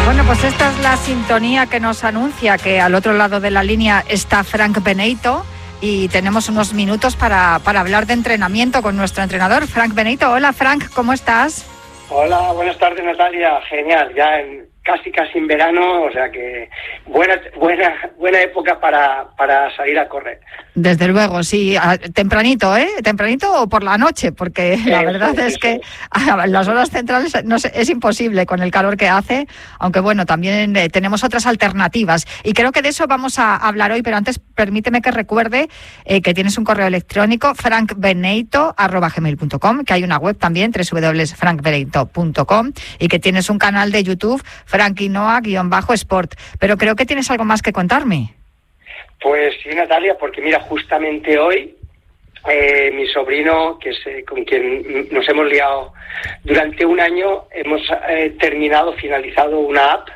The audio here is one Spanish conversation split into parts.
Bueno, pues esta es la sintonía que nos anuncia que al otro lado de la línea está Frank Beneyto y tenemos unos minutos para hablar de entrenamiento con nuestro entrenador, Frank Beneyto. Hola, Frank, ¿cómo estás? Hola, buenas tardes, Natalia. Genial, ya casi en verano, o sea que buena época para salir a correr. Desde luego, sí, tempranito, tempranito o por la noche, porque la verdad es que a las horas centrales no sé, es imposible con el calor que hace, aunque bueno, también tenemos otras alternativas y creo que de eso vamos a hablar hoy, pero antes permíteme que recuerde que tienes un correo electrónico frankbeneyto@gmail.com, que hay una web también www.frankbeneyto.com y que tienes un canal de YouTube frankinoa_sport, pero creo que tienes algo más que contarme. Pues sí, Natalia, porque mira, justamente hoy mi sobrino, con quien nos hemos liado durante un año, hemos finalizado una app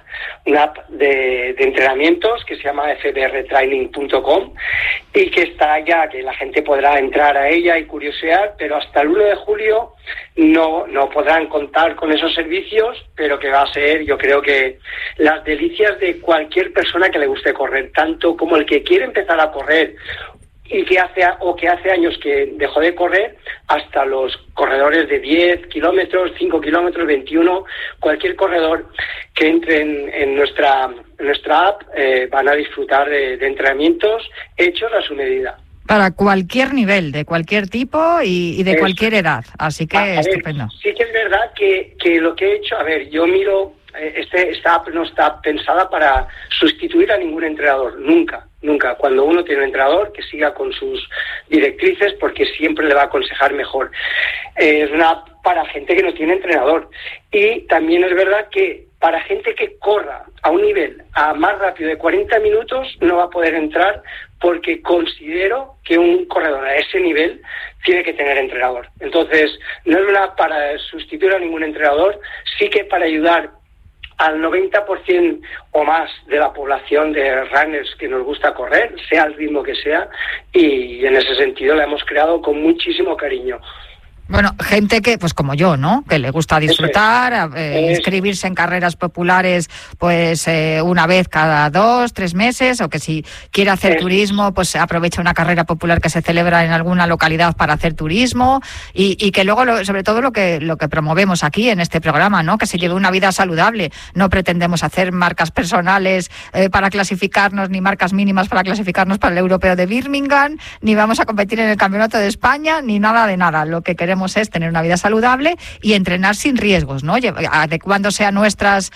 de entrenamientos que se llama fbrtraining.com y que está ya, que la gente podrá entrar a ella y curiosear, pero hasta el 1 de julio no podrán contar con esos servicios, pero que va a ser, yo creo que las delicias de cualquier persona que le guste correr, tanto como el que quiere empezar a correr y que hace años que dejó de correr, hasta los corredores de 10 kilómetros, 5 kilómetros, 21, cualquier corredor que entre en nuestra app van a disfrutar de entrenamientos hechos a su medida. Para cualquier nivel, de cualquier tipo y de cualquier edad, así que estupendo. Sí que es verdad que lo que he hecho, yo miro, esta app no está pensada para sustituir a ningún entrenador, nunca. Cuando uno tiene un entrenador, que siga con sus directrices, porque siempre le va a aconsejar mejor. Es una app para gente que no tiene entrenador. Y también es verdad que para gente que corra a un nivel más rápido de 40 minutos, no va a poder entrar, porque considero que un corredor a ese nivel tiene que tener entrenador. Entonces, no es una app para sustituir a ningún entrenador, sí que para ayudar al 90% o más de la población de runners que nos gusta correr, sea el ritmo que sea, y en ese sentido la hemos creado con muchísimo cariño. Bueno, gente que, pues como yo, ¿no?, que le gusta disfrutar, inscribirse en carreras populares, pues una vez cada 2-3 meses, o que si quiere hacer turismo, pues aprovecha una carrera popular que se celebra en alguna localidad para hacer turismo, y que luego, sobre todo lo que promovemos aquí en este programa, ¿no?, que se lleve una vida saludable. No pretendemos hacer marcas personales para clasificarnos, ni marcas mínimas para clasificarnos para el europeo de Birmingham, ni vamos a competir en el campeonato de España, ni nada de nada. Lo que queremos es tener una vida saludable y entrenar sin riesgos, ¿no?, adecuándose a nuestras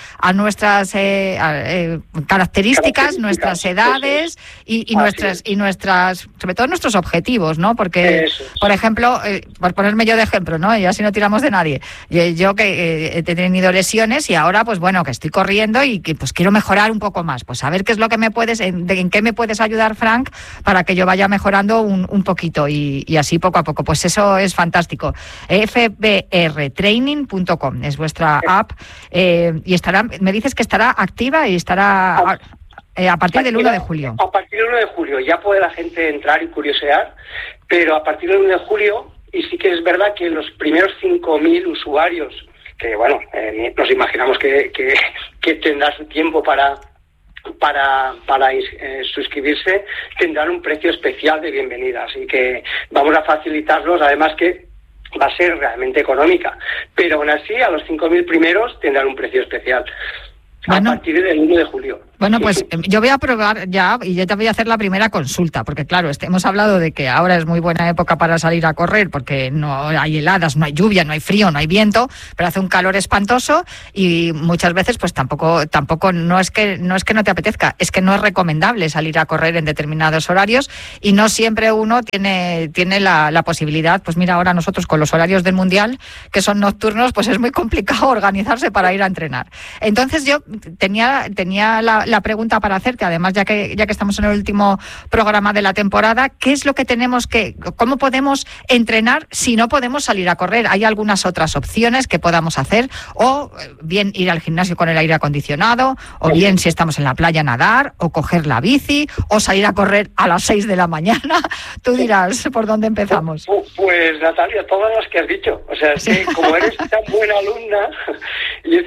características, nuestras edades y nuestras, sobre todo nuestros objetivos, ¿no? Porque, por ejemplo, por ponerme yo de ejemplo, ¿no?, y así no tiramos de nadie. Yo que he tenido lesiones y ahora, pues bueno, que estoy corriendo y que pues quiero mejorar un poco más. Pues a ver qué es lo que en qué me puedes ayudar, Frank, para que yo vaya mejorando un poquito y así poco a poco. Pues eso es fantástico. fbrtraining.com es vuestra app, y estará, me dices que estará activa y estará a partir del 1 de julio. A partir del 1 de julio ya puede la gente entrar y curiosear, pero a partir del 1 de julio, y sí que es verdad que los primeros 5.000 usuarios, que bueno, nos imaginamos que tendrá su tiempo para suscribirse, tendrán un precio especial de bienvenida, así que vamos a facilitarlos, además que va a ser realmente económica, pero aún así a los 5.000 primeros tendrán un precio especial. Bueno, a partir del 1 de julio. Bueno, pues yo voy a probar ya y yo te voy a hacer la primera consulta, porque claro, hemos hablado de que ahora es muy buena época para salir a correr, porque no hay heladas, no hay lluvia, no hay frío, no hay viento, pero hace un calor espantoso y muchas veces pues tampoco no es que no te apetezca, es que no es recomendable salir a correr en determinados horarios y no siempre uno tiene la posibilidad. Pues mira, ahora nosotros con los horarios del Mundial, que son nocturnos, pues es muy complicado organizarse para ir a entrenar. Entonces yo tenía la pregunta para hacerte, además, ya que estamos en el último programa de la temporada, ¿qué es lo que cómo podemos entrenar si no podemos salir a correr? ¿Hay algunas otras opciones que podamos hacer? O bien ir al gimnasio con el aire acondicionado, o bien si estamos en la playa nadar, o coger la bici, o salir a correr a las 6 de la mañana. Tú dirás por dónde empezamos. Pues Natalia, todas las que has dicho. O sea, es que como eres tan buena alumna y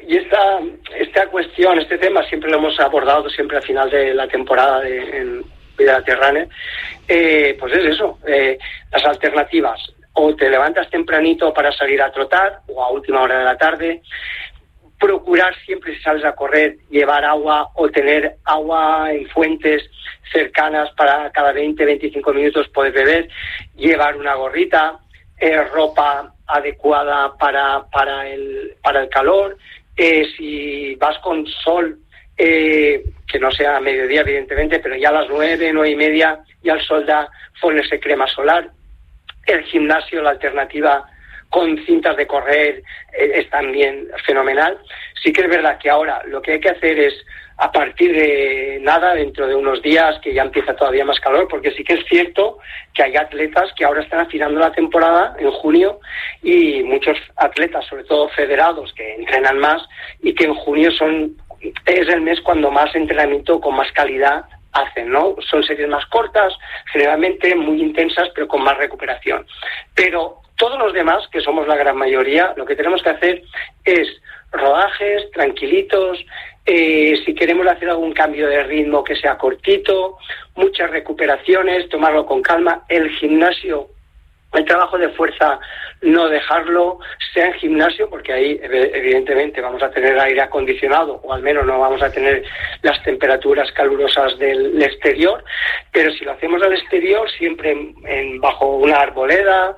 esta cuestión, este tema siempre lo hemos abordado siempre al final de la temporada en Vida Terrane, pues es eso, las alternativas. O te levantas tempranito para salir a trotar o a última hora de la tarde. Procurar siempre, si sales a correr, llevar agua o tener agua en fuentes cercanas para cada 20-25 minutos poder beber. Llevar una gorrita, ropa adecuada para el calor. Si vas con sol, que no sea a mediodía, evidentemente, pero ya a las 9:30, ya el sol da, ponerse crema solar. El gimnasio, la alternativa con cintas de correr, es también fenomenal. Sí que es verdad que ahora lo que hay que hacer es, a partir de dentro de unos días, que ya empieza todavía más calor, porque sí que es cierto que hay atletas que ahora están afinando la temporada en junio, y muchos atletas, sobre todo federados, que entrenan más, y que en junio es el mes cuando más entrenamiento con más calidad hacen, ¿no? Son series más cortas, generalmente muy intensas, pero con más recuperación. Pero todos los demás, que somos la gran mayoría, lo que tenemos que hacer es rodajes, tranquilitos, si queremos hacer algún cambio de ritmo que sea cortito, muchas recuperaciones, tomarlo con calma. El gimnasio, el trabajo de fuerza, no dejarlo, sea en gimnasio, porque ahí evidentemente vamos a tener aire acondicionado, o al menos no vamos a tener las temperaturas calurosas del exterior, pero si lo hacemos al exterior, siempre bajo una arboleda,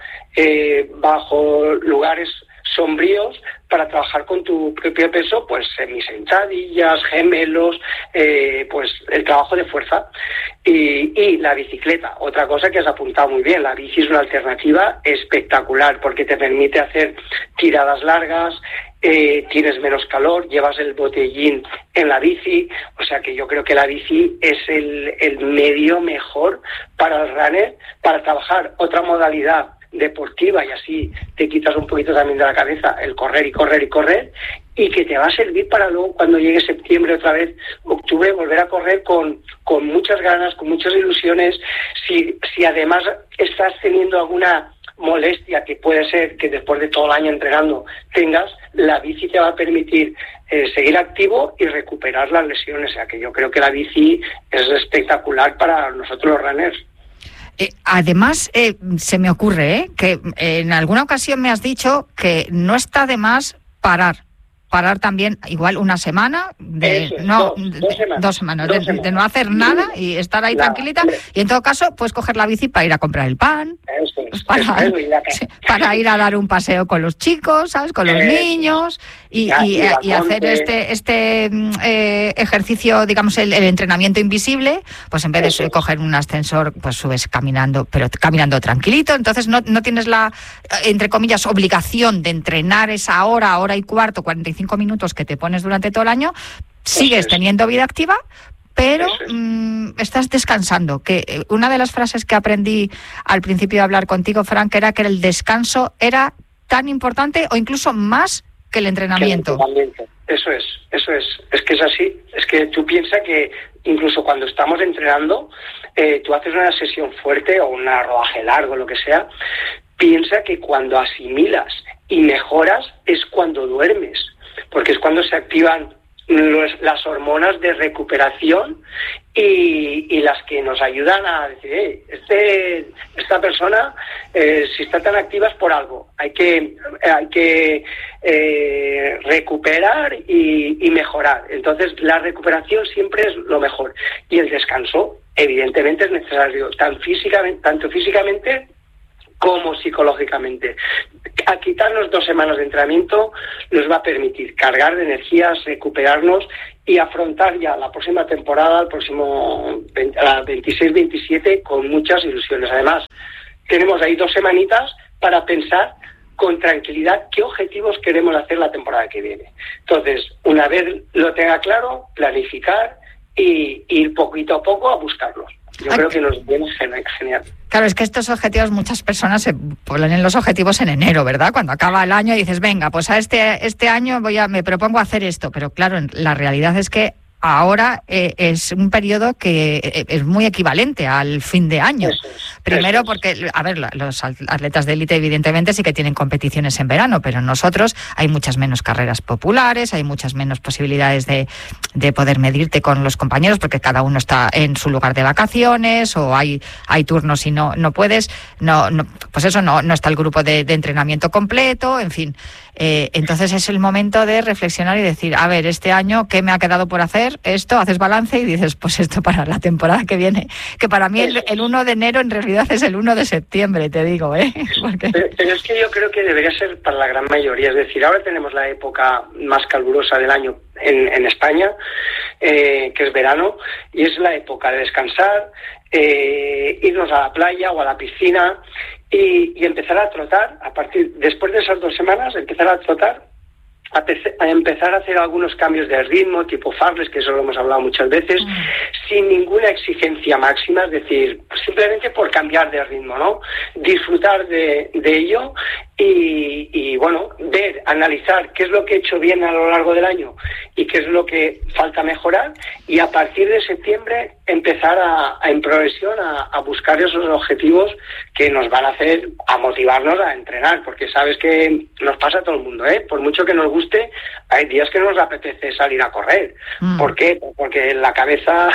bajo lugares sombríos, para trabajar con tu propio peso, pues semisentadillas, gemelos, pues el trabajo de fuerza. Y la bicicleta, otra cosa que has apuntado muy bien, la bici es una alternativa espectacular porque te permite hacer tiradas largas, tienes menos calor, llevas el botellín en la bici, o sea que yo creo que la bici es el medio mejor para el runner, para trabajar otra modalidad deportiva, y así te quitas un poquito también de la cabeza el correr y correr y correr, y que te va a servir para luego, cuando llegue septiembre, otra vez octubre, volver a correr con muchas ganas, con muchas ilusiones. Si además estás teniendo alguna molestia, que puede ser que después de todo el año entrenando tengas, la bici te va a permitir seguir activo y recuperar las lesiones. O sea que yo creo que la bici es espectacular para nosotros los runners. Además, se me ocurre que en alguna ocasión me has dicho que no está de más parar también, igual una semana, dos semanas, de no hacer nada y estar ahí tranquilita, y en todo caso puedes coger la bici para ir a comprar el pan, para ir a dar un paseo con los chicos, ¿sabes?, con los niños, y hacer este ejercicio, digamos, el entrenamiento invisible, pues en vez de coger un ascensor, pues subes caminando, pero caminando tranquilito. Entonces no tienes la, entre comillas, obligación de entrenar esa hora y cuarto, 45 minutos que te pones durante todo el año. Sigues teniendo vida activa, pero estás descansando. Que una de las frases que aprendí al principio de hablar contigo, Frank, era que el descanso era tan importante o incluso más que el entrenamiento. Eso es. Es que es así. Es que tú piensas que incluso cuando estamos entrenando, tú haces una sesión fuerte o un rodaje largo, lo que sea, piensa que cuando asimilas y mejoras es cuando duermes, porque es cuando se activan las hormonas de recuperación y las que nos ayudan a decir, esta persona, si está tan activa es por algo, hay que recuperar y mejorar. Entonces la recuperación siempre es lo mejor, y el descanso evidentemente es necesario, tanto físicamente como psicológicamente. A quitarnos 2 semanas de entrenamiento nos va a permitir cargar de energías, recuperarnos y afrontar ya la próxima temporada, la 26-27, con muchas ilusiones. Además, tenemos ahí 2 semanitas para pensar con tranquilidad qué objetivos queremos hacer la temporada que viene. Entonces, una vez lo tenga claro, planificar y ir poquito a poco a buscarlos. Yo creo que nos viene genial. Claro, es que estos objetivos, muchas personas se ponen los objetivos en enero, ¿verdad? Cuando acaba el año y dices, venga, pues a este año me propongo hacer esto. Pero claro, la realidad es que ahora es un periodo que es muy equivalente al fin de año. Primero porque, a ver, los atletas de élite evidentemente sí que tienen competiciones en verano, pero nosotros hay muchas menos carreras populares, hay muchas menos posibilidades de poder medirte con los compañeros porque cada uno está en su lugar de vacaciones o hay turnos y no puedes, pues eso, no está el grupo de entrenamiento completo, en fin. Entonces es el momento de reflexionar y decir, a ver, este año, ¿qué me ha quedado por hacer? Esto, haces balance y dices, pues esto para la temporada que viene, que para mí el 1 de enero en realidad es el 1 de septiembre, te digo, ¿eh? Porque... Pero es que yo creo que debería ser para la gran mayoría, es decir, ahora tenemos la época más calurosa del año en España, que es verano, y es la época de descansar, irnos a la playa o a la piscina y empezar a trotar, después de esas 2 semanas, empezar a trotar, a empezar a hacer algunos cambios de ritmo, tipo Farless, que eso lo hemos hablado muchas veces, sin ninguna exigencia máxima, es decir, simplemente por cambiar de ritmo, ¿no? Disfrutar de ello y bueno, analizar qué es lo que he hecho bien a lo largo del año y qué es lo que falta mejorar, y a partir de septiembre empezar en progresión a buscar esos objetivos que nos van a motivarnos a entrenar, porque sabes que nos pasa a todo el mundo, ¿eh? Por mucho que nos guste, hay días que nos apetece salir a correr. ¿Por qué? Porque la cabeza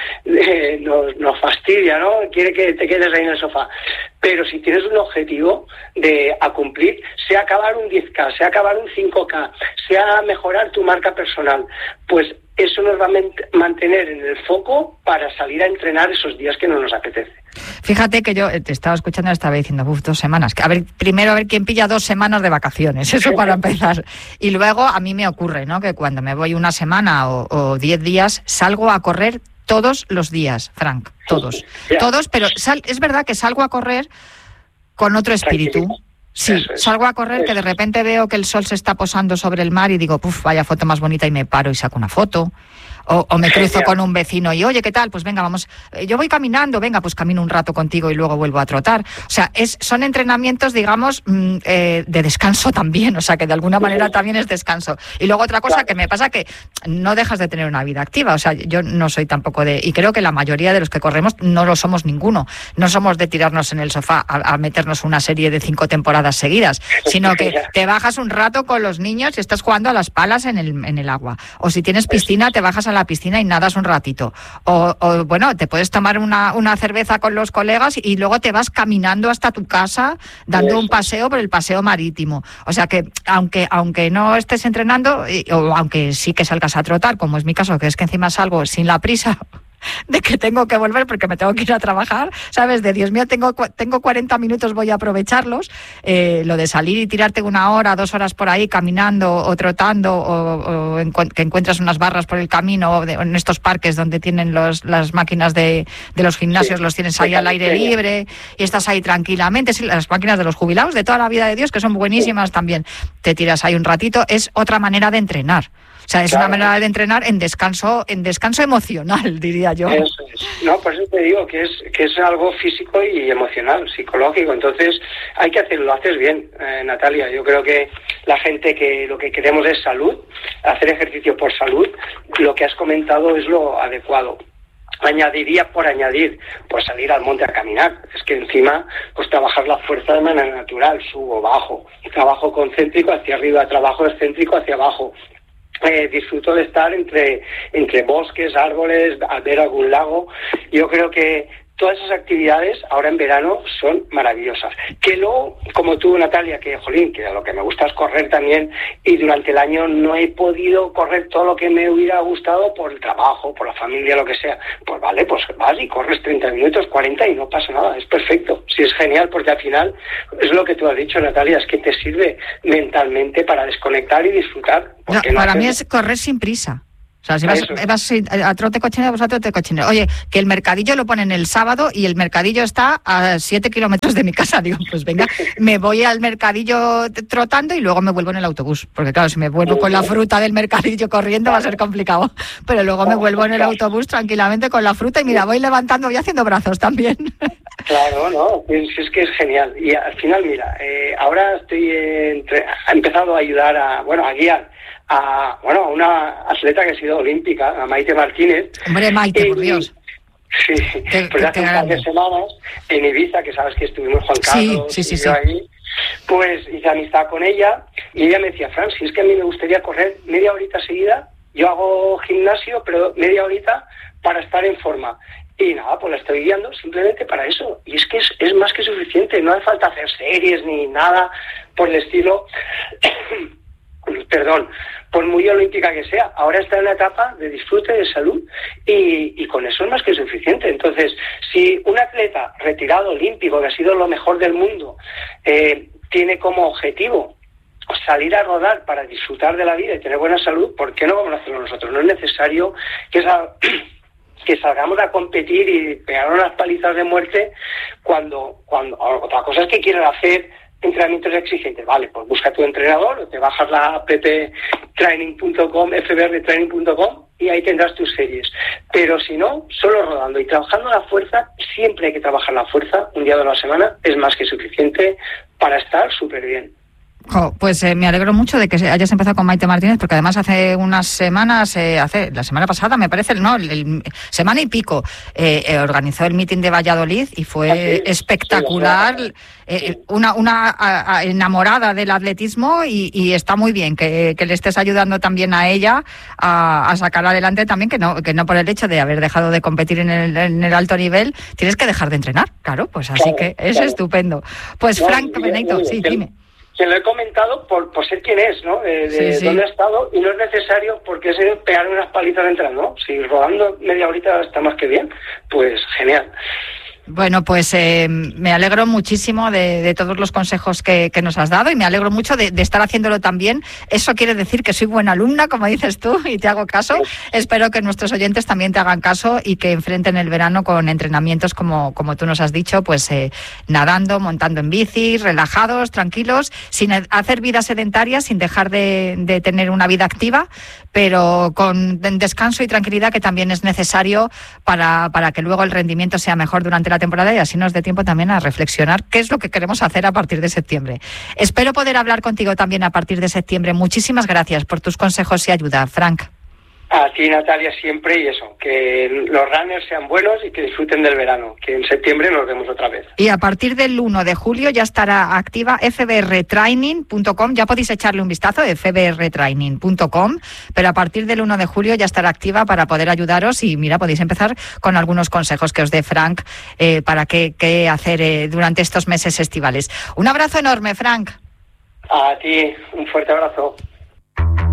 nos fastidia, ¿no? Quiere que te quedes ahí en el sofá. Pero si tienes un objetivo a cumplir, sea acabar un 10K, sea acabar un 5K, sea mejorar tu marca personal, pues eso nos va a mantener en el foco para salir a entrenar esos días que no nos apetece. Fíjate que yo te estaba escuchando y estaba diciendo, 2 semanas. Primero a ver quién pilla 2 semanas de vacaciones, eso para empezar. Y luego a mí me ocurre, ¿no?, que cuando me voy una semana o 10 días, salgo a correr todos los días, Frank, todos, pero es verdad que salgo a correr con otro espíritu. Sí, salgo a correr que de repente veo que el sol se está posando sobre el mar y digo, vaya foto más bonita, y me paro y saco una foto. O me cruzo con un vecino y, oye, ¿qué tal? Pues venga, vamos, yo voy caminando, venga, pues camino un rato contigo y luego vuelvo a trotar. O sea, son entrenamientos, digamos, de descanso también, o sea, que de alguna manera también es descanso. Y luego otra cosa que me pasa, que no dejas de tener una vida activa, o sea, yo no soy tampoco y creo que la mayoría de los que corremos no lo somos ninguno. No somos de tirarnos en el sofá a meternos una serie de 5 temporadas seguidas, sino que te bajas un rato con los niños y estás jugando a las palas en el agua. O si tienes piscina, te bajas a la piscina y nadas un ratito. O bueno, te puedes tomar una cerveza con los colegas y luego te vas caminando hasta tu casa dando un paseo por el paseo marítimo. O sea que aunque no estés entrenando, o aunque sí que salgas a trotar, como es mi caso, que es que encima salgo sin la prisa de que tengo que volver porque me tengo que ir a trabajar, ¿sabes? De Dios mío, tengo 40 minutos, voy a aprovecharlos. Lo de salir y tirarte 1 hora, 2 horas por ahí caminando o trotando, o que encuentras unas barras por el camino, o en estos parques donde tienen las máquinas de los gimnasios, los tienes ahí al aire libre y estás ahí tranquilamente. Sí, las máquinas de los jubilados de toda la vida de Dios, que son buenísimas también. Te tiras ahí un ratito, es otra manera de entrenar. O sea, es una manera de entrenar en descanso emocional, diría yo. Eso es. No, por eso te digo que es algo físico y emocional, psicológico. Entonces, hay que hacerlo, lo haces bien, Natalia. Yo creo que la gente que lo que queremos es salud, hacer ejercicio por salud. Lo que has comentado es lo adecuado. Añadiría por añadir, pues salir al monte a caminar. Es que encima, pues trabajar la fuerza de manera natural, subo, bajo, trabajo concéntrico hacia arriba, trabajo excéntrico hacia abajo. Disfruto de estar entre bosques, árboles, al ver algún lago. Yo creo que todas esas actividades ahora en verano son maravillosas. Que luego, como tú, Natalia, que a lo que me gusta es correr también, y durante el año no he podido correr todo lo que me hubiera gustado por el trabajo, por la familia, lo que sea. Pues vale, pues vas y corres 30 minutos, 40 y no pasa nada, es perfecto. Sí, es genial, porque al final es lo que tú has dicho, Natalia, es que te sirve mentalmente para desconectar y disfrutar. Para mí es correr sin prisa. O sea, si vas a trote cochinero, pues a trote cochinero. Oye, que el mercadillo lo ponen el sábado y el mercadillo está a 7 kilómetros de mi casa. Digo, pues venga, me voy al mercadillo trotando y luego me vuelvo en el autobús. Porque claro, si me vuelvo con la fruta del mercadillo corriendo va a ser complicado. Pero luego me vuelvo en el autobús tranquilamente con la fruta y mira, voy levantando, voy haciendo brazos también. Claro, no, es que es genial. Y al final, mira, ahora estoy ha empezado a ayudar a guiar a una atleta que ha sido olímpica, a Maite Martínez. Hombre, Maite, por Dios. Sí, pues hace un par de semanas en Ibiza, que sabes que estuvimos Juan Carlos sí. Ahí, pues hice amistad con ella y ella me decía, Fran, si es que a mí me gustaría correr media horita seguida, yo hago gimnasio, pero media horita para estar en forma. Y nada, pues la estoy guiando simplemente para eso. Y es que es más que suficiente, no hace falta hacer series ni nada por el estilo. Perdón, por muy olímpica que sea, ahora está en una etapa de disfrute, de salud, y con eso es más que suficiente. Entonces, si un atleta retirado olímpico, que ha sido lo mejor del mundo, tiene como objetivo salir a rodar para disfrutar de la vida y tener buena salud, ¿por qué no vamos a hacerlo nosotros? No es necesario que salgamos a competir y pegar unas palizas de muerte cuando otra cosa es que quieran hacer entrenamientos exigentes. Vale, pues busca tu entrenador o te bajas la app training.com, fbrtraining.com y ahí tendrás tus series. Pero si no, solo rodando y trabajando la fuerza, siempre hay que trabajar la fuerza, un día de la semana es más que suficiente para estar súper bien. Pues me alegro mucho de que hayas empezado con Maite Martínez, porque además hace unas semanas, la semana pasada me parece, semana y pico, organizó el meeting de Valladolid y fue espectacular, una enamorada del atletismo y está muy bien que le estés ayudando también a ella a sacar adelante también, que no por el hecho de haber dejado de competir en el alto nivel, tienes que dejar de entrenar, claro, pues así que es estupendo. Pues Frank Benedicto, sí, dime. Que lo he comentado por ser quien es, ¿no? Sí. Dónde ha estado, y no es necesario porque es pegar unas palizas entrando, ¿no? Si rodando media horita está más que bien, pues genial. Bueno, pues me alegro muchísimo de todos los consejos que nos has dado y me alegro mucho de estar haciéndolo también. Eso quiere decir que soy buena alumna, como dices tú, y te hago caso. Espero que nuestros oyentes también te hagan caso y que enfrenten el verano con entrenamientos como tú nos has dicho, pues nadando, montando en bici, relajados, tranquilos, sin hacer vida sedentaria, sin dejar de tener una vida activa, pero con descanso y tranquilidad, que también es necesario para que luego el rendimiento sea mejor durante la temporada y así nos dé tiempo también a reflexionar qué es lo que queremos hacer a partir de septiembre. Espero poder hablar contigo también a partir de septiembre. Muchísimas gracias por tus consejos y ayuda, Frank. A ti, Natalia, siempre, y eso, que los runners sean buenos y que disfruten del verano, que en septiembre nos vemos otra vez. Y a partir del 1 de julio ya estará activa fbrtraining.com, ya podéis echarle un vistazo, fbrtraining.com, pero a partir del 1 de julio ya estará activa para poder ayudaros y mira, podéis empezar con algunos consejos que os dé Frank para qué hacer durante estos meses estivales. Un abrazo enorme, Frank. A ti, un fuerte abrazo.